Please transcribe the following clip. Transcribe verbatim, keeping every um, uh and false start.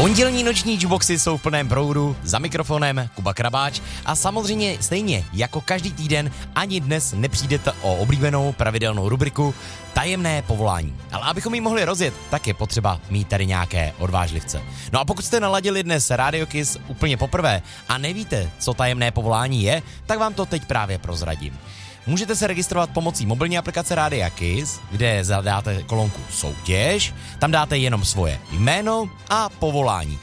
Pondělní noční jukeboxy jsou v plném proudu, za mikrofonem Kuba Krabáč a samozřejmě stejně jako každý týden ani dnes nepřijdete o oblíbenou pravidelnou rubriku Tajemné povolání. Ale abychom ji mohli rozjet, tak je potřeba mít tady nějaké odvážlivce. No a pokud jste naladili dnes Radio Kiss úplně poprvé a nevíte, co tajemné povolání je, tak vám to teď právě prozradím. Můžete se registrovat pomocí mobilní aplikace Rádia Kiss, kde zadáte kolonku soutěž, tam dáte jenom svoje jméno a povolání.